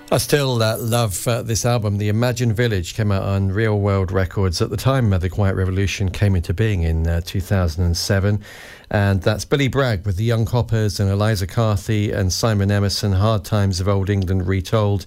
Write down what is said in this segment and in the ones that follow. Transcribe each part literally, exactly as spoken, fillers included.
I still uh, love uh, this album. The Imagine Village came out on Real World Records at the time uh, the Quiet Revolution came into being in uh, two thousand seven. And that's Billy Bragg with the Young Hoppers and Eliza Carthy and Simon Emerson, Hard Times of Old England Retold,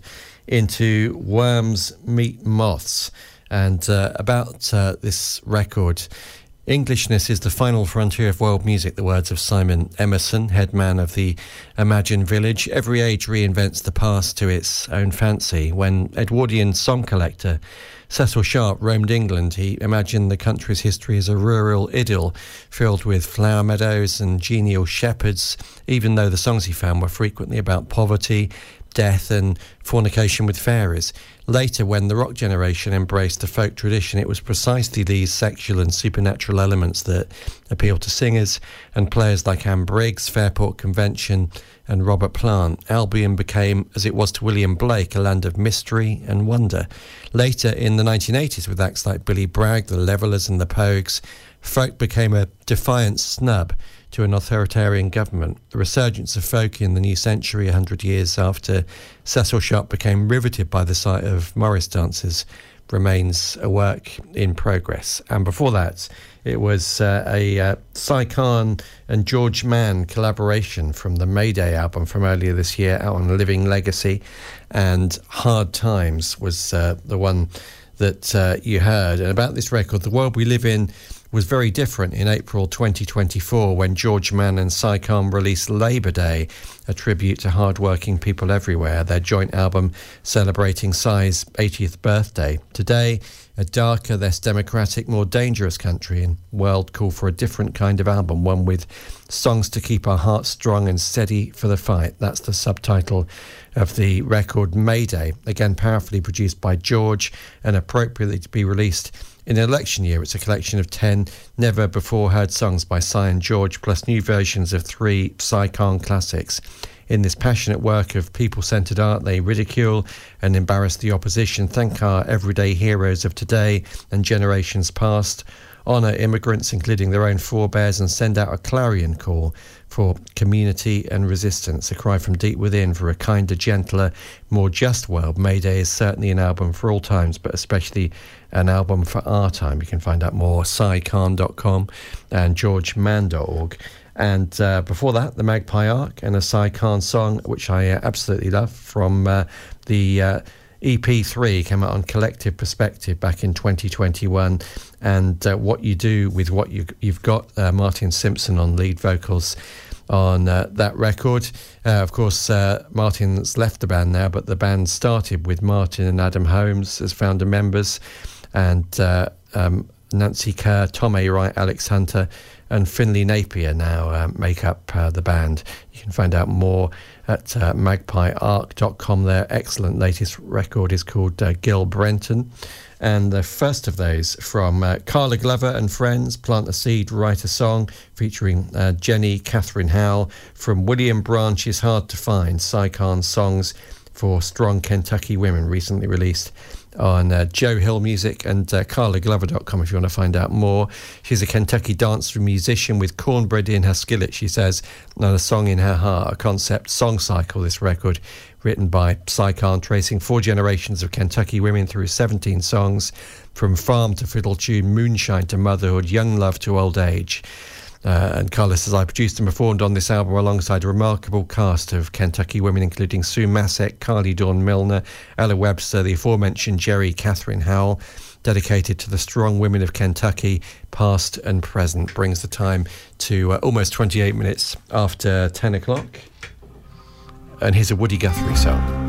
into Worms Meet Moths. And uh, about uh, this record, Englishness is the final frontier of world music, the words of Simon Emerson, head man of the Imagine Village. Every age reinvents the past to its own fancy. When Edwardian song collector Cecil Sharp roamed England, he imagined the country's history as a rural idyll filled with flower meadows and genial shepherds, even though the songs he found were frequently about poverty, death and fornication with fairies. Later, when the rock generation embraced the folk tradition, it was precisely these sexual and supernatural elements that appealed to singers and players like Anne Briggs, Fairport Convention and Robert Plant. Albion became, as it was to William Blake, a land of mystery and wonder. Later, in the nineteen eighties, with acts like Billy Bragg, the Levellers and the Pogues, folk became a defiant snub to an authoritarian government. The resurgence of folk in the new century, one hundred years after Cecil Sharp became riveted by the sight of Morris dances, remains a work in progress. And before that, it was uh, a uh, Cy Khan and George Mann collaboration from the Mayday album from earlier this year, out on Living Legacy. And Hard Times was uh, the one that uh, you heard. And about this record, the world we live in was very different in April twenty twenty-four when George Mann and Cy Khan released Labour Day, a tribute to hard-working people everywhere, their joint album celebrating Cy's eightieth birthday. Today, a darker, less democratic, more dangerous country and world call for a different kind of album, one with songs to keep our hearts strong and steady for the fight. That's the subtitle of the record, Mayday, again powerfully produced by George and appropriately to be released in an election year. It's a collection of ten never-before-heard songs by Cy and George, plus new versions of three Cy Khan classics. In this passionate work of people-centred art, they ridicule and embarrass the opposition, thank our everyday heroes of today and generations past, honour immigrants, including their own forebears, and send out a clarion call for community and resistance, a cry from deep within for a kinder, gentler, more just world. Mayday is certainly an album for all times, but especially an album for our time. You can find out more, cy khan dot com and george mann dot org. And uh, before that, the Magpie Ark and a Cy Khan song, which I uh, absolutely love, from uh, the uh, E P three, came out on Collective Perspective back in twenty twenty-one. And uh, What You Do With What you, You've Got, uh, Martin Simpson on lead vocals on uh, that record. Uh, of course, uh, Martin's left the band now, but the band started with Martin and Adam Holmes as founder members, and uh, um, Nancy Kerr, Tom A. Wright, Alex Hunter and Finlay Napier now uh, make up uh, the band. You can find out more at uh, magpie ark dot com. Their excellent latest record is called uh, Gil Brenton. And the first of those from uh, Carla Glover and Friends, Plant a Seed, Write a Song, featuring uh, Jenny Catherine Howell, from William Branch's Hard to Find, Cy Khan's Songs for Strong Kentucky Women, recently released on uh, Joe Hill Music, and uh, carla glover dot com if you want to find out more. She's a Kentucky dancer and musician with cornbread in her skillet, she says, and a song in her heart, a concept song cycle, this record, written by Cy Khan, tracing four generations of Kentucky women through seventeen songs, from farm to fiddle tune, moonshine to motherhood, young love to old age. Uh, and Carla says, I produced and performed on this album alongside a remarkable cast of Kentucky women, including Sue Massek, Carly Dawn Milner, Ella Webster, the aforementioned Jerry Catherine Howell, dedicated to the strong women of Kentucky, past and present. Brings the time to uh, almost twenty-eight minutes after ten o'clock. And here's a Woody Guthrie song.